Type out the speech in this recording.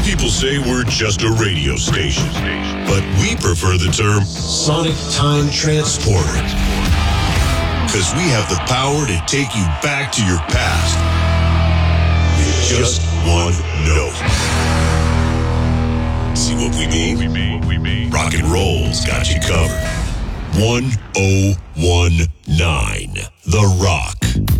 people say we're just a radio station, but we prefer the term Sonic Time Transporter. Because we have the power to take you back to your past with just one note. See what we mean? Rock and roll's got you covered. 1019 The Rock.